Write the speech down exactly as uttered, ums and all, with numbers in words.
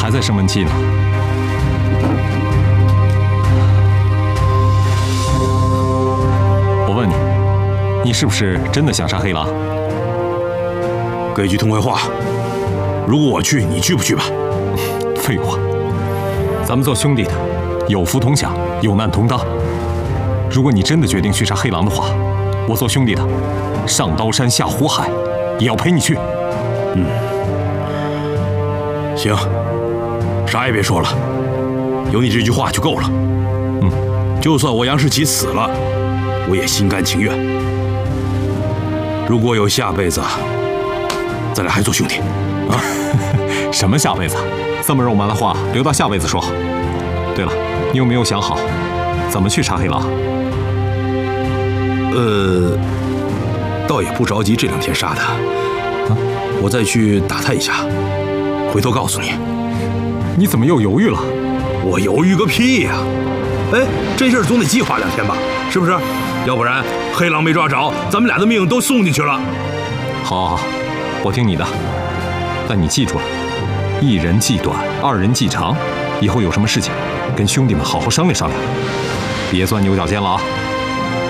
还在生闷气呢。我问你，你是不是真的想杀黑狼？ 给句痛快话，如果我去，你去不去吧？ 废话，咱们做兄弟的，有福同享，有难同当。如果你真的决定去杀黑狼的话，我做兄弟的，上刀山下火海，也要陪你去。 嗯，行，啥也别说了，有你这句话就够了。嗯，就算我杨士奇死了，我也心甘情愿。如果有下辈子，咱俩还做兄弟啊？ 什么下辈子？这么肉麻的话留到下辈子说。对了，你有没有想好怎么去杀黑狼？ 呃，倒也不着急这两天杀他，啊，我再去打探一下，回头告诉你。 你怎么又犹豫了？ 我犹豫个屁呀！哎，这事儿总得计划两天吧，是不是？要不然黑狼没抓着，咱们俩的命都送进去了。 好，好，好，我听你的。但你记住了，一人计短，二人计长。以后有什么事情，跟兄弟们好好商量商量，别钻牛角尖了啊！